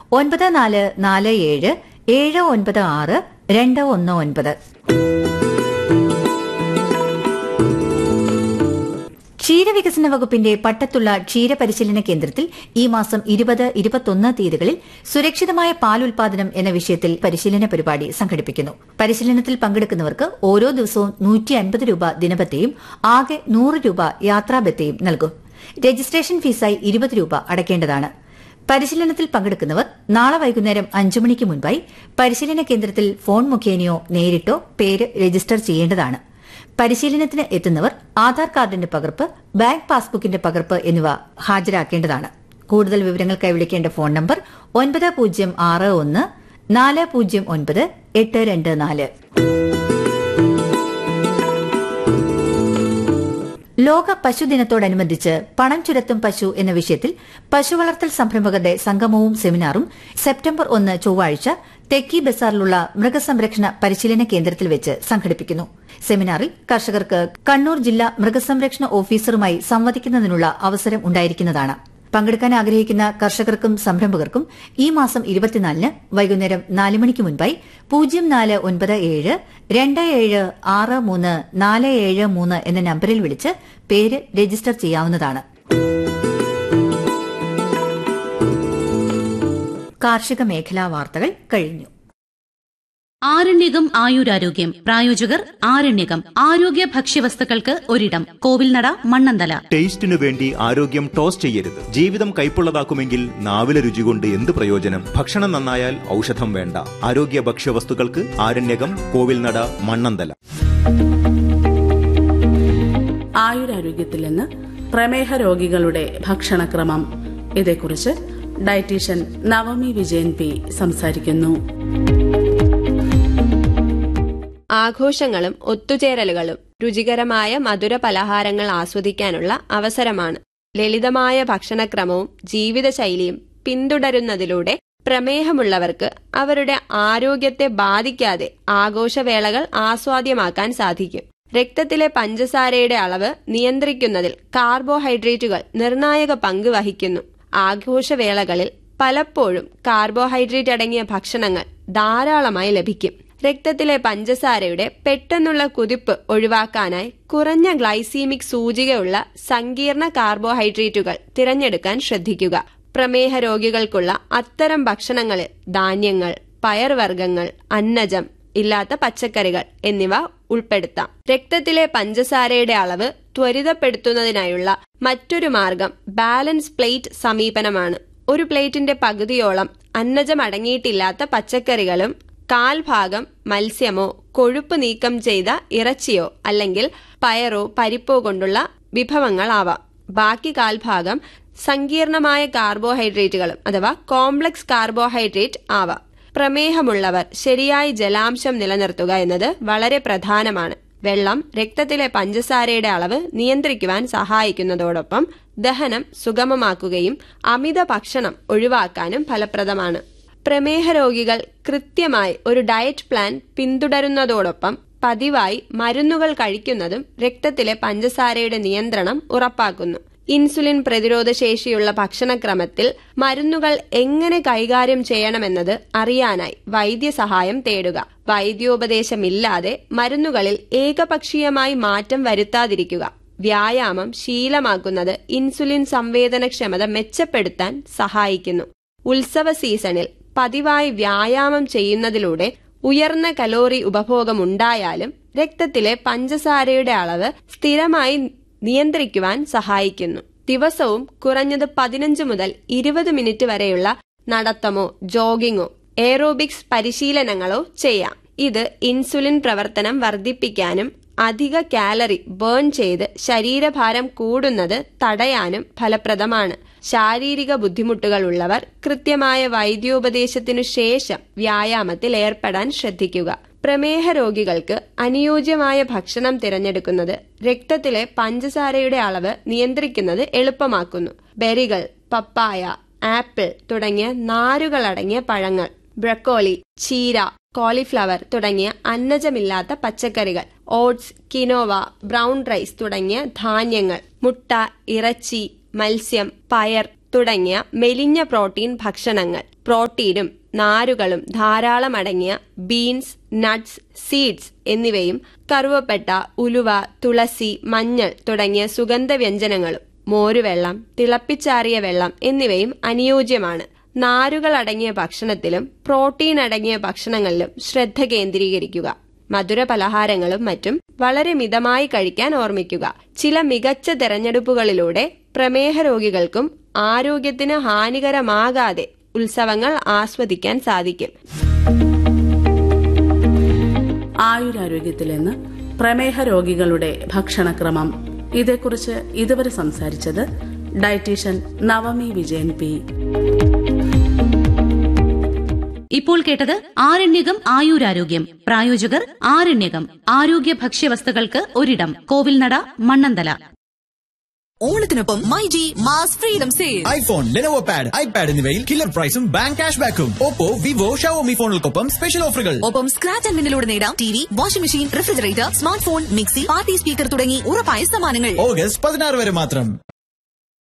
9447796219. ക്ഷീരവികസന വകുപ്പിന്റെ പട്ടത്തുള്ള ക്ഷീരപരിശീലന കേന്ദ്രത്തിൽ ഈ മാസം 20-21 തീയതികളിൽ സുരക്ഷിതമായ പാൽ ഉൽപാദനം എന്ന വിഷയത്തിൽ പരിശീലന പരിപാടി സംഘടിപ്പിക്കുന്നു. പരിശീലനത്തിൽ പങ്കെടുക്കുന്നവർക്ക് ഓരോ ദിവസവും 150 രൂപ ദിനബത്തയും ആകെ 100 രൂപ യാത്രാബത്തയും നൽകും. രജിസ്ട്രേഷൻ ഫീസായി 20 രൂപ അടയ്ക്കേണ്ടതാണ്. പരിശീലനത്തിൽ പങ്കെടുക്കുന്നവർ നാളെ വൈകുന്നേരം 5 മണിക്ക് മുൻപായി പരിശീലന കേന്ദ്രത്തിൽ ഫോൺ മുഖേനയോ നേരിട്ടോ പേര് രജിസ്റ്റർ ചെയ്യേണ്ടതാണ്. പരിശീലനത്തിന് എത്തുന്നവർ ആധാർ കാർഡിന്റെ പകർപ്പ്, ബാങ്ക് പാസ്ബുക്കിന്റെ പകർപ്പ് എന്നിവ ഹാജരാക്കേണ്ടതാണ്. കൂടുതൽ വിവരങ്ങൾക്കായി വിളിക്കേണ്ട ഫോൺ നമ്പർ 9061409824. ലോക പശുദിനത്തോടനുബന്ധിച്ച് പണം ചുരത്തും പശു എന്ന വിഷയത്തിൽ പശുവളർത്തൽ സംരംഭകരുടെ സംഗമവും സെമിനാറും സെപ്റ്റംബർ 1 ചൊവ്വാഴ്ച തെക്കി ബസാറിലുള്ള മൃഗസംരക്ഷണ പരിശീലന കേന്ദ്രത്തിൽ വെച്ച് സംഘടിപ്പിക്കുന്നു. സെമിനാറിൽ കർഷകർക്ക് കണ്ണൂർ ജില്ലാ മൃഗസംരക്ഷണ ഓഫീസറുമായി സംവദിക്കുന്നതിനുള്ള അവസരം ഉണ്ടായിരിക്കുന്നതാണ്. പങ്കെടുക്കാൻ ആഗ്രഹിക്കുന്ന കർഷകർക്കും സംരംഭകർക്കും ഈ മാസം 24 വൈകുന്നേരം 4 മണിക്ക് മുൻപായി 0497276347 എന്ന നമ്പറിൽ വിളിച്ച് പേര് രജിസ്റ്റർ ചെയ്യാവുന്നതാണ്. കാർഷിക മേഖലാ വാർത്തകൾ കഴിഞ്ഞു. ആരണ്യകം ആയുരാരോഗ്യം പ്രായോജകർ ആരണ്യകം ആരോഗ്യ ഭക്ഷ്യവസ്തുക്കൾക്ക് ഒരിടം. കോവിൽനട, മണ്ണന്തല. ടേസ്റ്റിനു വേണ്ടി ആരോഗ്യം ടോസ് ചെയ്യരുത്. ജീവിതം കൈപ്പുള്ളതാക്കുമെങ്കിൽ നാവിലെ രുചി കൊണ്ട് എന്ത് പ്രയോജനം? ഭക്ഷണം നന്നായാൽ ഔഷധം വേണ്ട. ആരോഗ്യ ഭക്ഷ്യവസ്തുക്കൾക്ക് ആരണ്യകം, കോവിൽനട, മണ്ണന്തല. ആയുരാരോഗ്യത്തിൽ നിന്ന് പ്രമേഹ രോഗികളുടെ ഭക്ഷണക്രമം, ഇതേക്കുറിച്ച് ഡയറ്റീഷ്യൻ നവമി വിജയൻ പി സംസാരിക്കുന്നു. ആഘോഷങ്ങളും ഒത്തുചേരലുകളും രുചികരമായ മധുര പലഹാരങ്ങൾ ആസ്വദിക്കാനുള്ള അവസരമാണ്. ലളിതമായ ഭക്ഷണക്രമവും ജീവിതശൈലിയും പിന്തുടരുന്നതിലൂടെ പ്രമേഹമുള്ളവർക്ക് അവരുടെ ആരോഗ്യത്തെ ബാധിക്കാതെ ആഘോഷവേളകൾ ആസ്വാദ്യമാക്കാൻ സാധിക്കും. രക്തത്തിലെ പഞ്ചസാരയുടെ അളവ് നിയന്ത്രിക്കുന്നതിൽ കാർബോഹൈഡ്രേറ്റുകൾ നിർണായക പങ്ക് വഹിക്കുന്നു. ആഘോഷവേളകളിൽ പലപ്പോഴും കാർബോഹൈഡ്രേറ്റ് അടങ്ങിയ ഭക്ഷണങ്ങൾ ധാരാളമായി ലഭിക്കും. രക്തത്തിലെ പഞ്ചസാരയുടെ പെട്ടെന്നുള്ള കുതിപ്പ് ഒഴിവാക്കാനായി കുറഞ്ഞ ഗ്ലൈസീമിക് സൂചികയുള്ള സങ്കീർണ കാർബോഹൈഡ്രേറ്റുകൾ തിരഞ്ഞെടുക്കാൻ ശ്രദ്ധിക്കുക. പ്രമേഹ രോഗികൾക്കുള്ള അത്തരം ഭക്ഷണങ്ങളിൽ ധാന്യങ്ങൾ, പയർവർഗ്ഗങ്ങൾ, അന്നജം ഇല്ലാത്ത പച്ചക്കറികൾ എന്നിവ ഉൾപ്പെടുത്താം. രക്തത്തിലെ പഞ്ചസാരയുടെ അളവ് ത്വരിതപ്പെടുത്തുന്നതിനായുള്ള മറ്റൊരു മാർഗം ബാലൻസ് പ്ലേറ്റ് സമീപനമാണ്. ഒരു പ്ലേറ്റിന്റെ പകുതിയോളം അന്നജം അടങ്ങിയിട്ടില്ലാത്ത പച്ചക്കറികളും 1/4 ഭാഗം മത്സ്യമോ കൊഴുപ്പ് നീക്കം ചെയ്ത ഇറച്ചിയോ അല്ലെങ്കിൽ പയറോ പരിപ്പോ കൊണ്ടുള്ള വിഭവങ്ങളാവാം. ബാക്കി 1/4 ഭാഗം സങ്കീർണമായ കാർബോഹൈഡ്രേറ്റുകളും അഥവാ കോംപ്ലക്സ് കാർബോഹൈഡ്രേറ്റ് ആവാം. പ്രമേഹമുള്ളവർ ശരിയായി ജലാംശം നിലനിർത്തുക എന്നത് വളരെ പ്രധാനമാണ്. വെള്ളം രക്തത്തിലെ പഞ്ചസാരയുടെ അളവ് നിയന്ത്രിക്കുവാൻ സഹായിക്കുന്നതോടൊപ്പം ദഹനം സുഗമമാക്കുകയും അമിത ഭക്ഷണം ഒഴിവാക്കാനും ഫലപ്രദമാണ്. പ്രമേഹ രോഗികൾ കൃത്യമായി ഒരു ഡയറ്റ് പ്ലാൻ പിന്തുടരുന്നതോടൊപ്പം പതിവായി മരുന്നുകൾ കഴിക്കുന്നതും രക്തത്തിലെ പഞ്ചസാരയുടെ നിയന്ത്രണം ഉറപ്പാക്കുന്നു. ഇൻസുലിൻ പ്രതിരോധ ശേഷിയുള്ള ഭക്ഷണക്രമത്തിൽ മരുന്നുകൾ എങ്ങനെ കൈകാര്യം ചെയ്യണമെന്നത് അറിയാനായി വൈദ്യസഹായം തേടുക. വൈദ്യോപദേശമില്ലാതെ മരുന്നുകളിൽ ഏകപക്ഷീയമായി മാറ്റം വരുത്താതിരിക്കുക. വ്യായാമം ശീലമാക്കുന്നത് ഇൻസുലിൻ സംവേദനക്ഷമത മെച്ചപ്പെടുത്താൻ സഹായിക്കുന്നു. ഉത്സവ സീസണിൽ പതിവായി വ്യായാമം ചെയ്യുന്നതിലൂടെ ഉയർന്ന കലോറി ഉപഭോഗമുണ്ടായാലും രക്തത്തിലെ പഞ്ചസാരയുടെ അളവ് സ്ഥിരമായി നിയന്ത്രിക്കുവാൻ സഹായിക്കുന്നു. ദിവസവും കുറഞ്ഞത് 15 മുതൽ 20 മിനിറ്റ് വരെയുള്ള നടത്തമോ ജോഗിങ്ങോ എയറോബിക്സ് പരിശീലനങ്ങളോ ചെയ്യാം. ഇത് ഇൻസുലിൻ പ്രവർത്തനം വർദ്ധിപ്പിക്കാനും അധിക കാലറി ബേൺ ചെയ്ത് ശരീരഭാരം കൂടുന്നത് തടയാനും ഫലപ്രദമാണ്. ശാരീരിക ബുദ്ധിമുട്ടുകൾ ഉള്ളവർ കൃത്യമായ വൈദ്യോപദേശത്തിനു ശേഷം വ്യായാമത്തിൽ ഏർപ്പെടാൻ ശ്രദ്ധിക്കുക. പ്രമേഹ രോഗികൾക്ക് അനുയോജ്യമായ ഭക്ഷണം തിരഞ്ഞെടുക്കുന്നത് രക്തത്തിലെ പഞ്ചസാരയുടെ അളവ് നിയന്ത്രിക്കുന്നത് എളുപ്പമാക്കുന്നു. ബെറികൾ, പപ്പായ, ആപ്പിൾ തുടങ്ങിയ നാരുകളടങ്ങിയ പഴങ്ങൾ, ബ്രക്കോളി, ചീര, കോളിഫ്ലവർ തുടങ്ങിയ അന്നജമില്ലാത്ത പച്ചക്കറികൾ, ഓട്സ്, കിനോവ, ബ്രൗൺ റൈസ് തുടങ്ങിയ ധാന്യങ്ങൾ, മുട്ട, ഇറച്ചി, മത്സ്യം, പയർ, തുടങ്ങിയ മെലിഞ്ഞ പ്രോട്ടീൻ ഭക്ഷണങ്ങൾ. പ്രോട്ടീനും നാരുകളും ധാരാളം അടങ്ങിയ ബീൻസ്, നട്ട്സ്, സീഡ്സ് എന്നിവയും കറുവപ്പട്ട, ഉലുവ, തുളസി, മഞ്ഞൾ തുടങ്ങിയ സുഗന്ധവ്യഞ്ജനങ്ങളും മോരുവെള്ളം, തിളപ്പിച്ചാറിയ വെള്ളം എന്നിവയും അനുയോജ്യമാണ്. നാരുകൾ അടങ്ങിയ ഭക്ഷണത്തിലും പ്രോട്ടീൻ അടങ്ങിയ ഭക്ഷണങ്ങളിലും ശ്രദ്ധ കേന്ദ്രീകരിക്കുക. മധുര പലഹാരങ്ങളും മറ്റും വളരെ മിതമായി കഴിക്കാൻ ഓർമ്മിക്കുക. ചില മികച്ച തെരഞ്ഞെടുപ്പുകളിലൂടെ പ്രമേഹ രോഗികൾക്കും ആരോഗ്യത്തിന് ഹാനികരമാകാതെ ഉത്സവങ്ങൾ ആസ്വദിക്കാൻ സാധിക്കും. ആയുരാരോഗ്യത്തിൽ നിന്ന് പ്രമേഹ രോഗികളുടെ ഭക്ഷണക്രമം ഇതേക്കുറിച്ച് ഇതുവരെ സംസാരിച്ചത് ഡയറ്റീഷ്യൻ നവമി വിജയൻ പി. ഇപ്പോൾ കേട്ടത് ആരണ്യകം ആയുരാരോഗ്യം. പ്രായോജകർ ആരണ്യകം. ആരോഗ്യ ഭക്ഷ്യവസ്തുക്കൾക്ക് ഒരിടം. Kovilnada, Mannanthala. ഓണത്തിനൊപ്പം myG mass freedom sale. IPhone, Lenovo pad, iPad എന്നിവയിൽ കില്ലർ പ്രൈസും ബാങ്ക് ക്യാഷ് ബാക്കും. ഓപ്പോ, വിവോ, ഷവോമി ഫോണുകൾക്കൊപ്പം സ്പെഷ്യൽ ഓഫറുകൾ. ഒപ്പം സ്ക്രാച്ച് ആൻഡ് വിന്നിലൂടെ നേടാം TV, washing machine, refrigerator, smart phone, mixie, party speaker തുടങ്ങി ഉറപ്പായ സമ്മാനങ്ങൾ. ഓഗസ്റ്റ് 16 വരെ മാത്രം.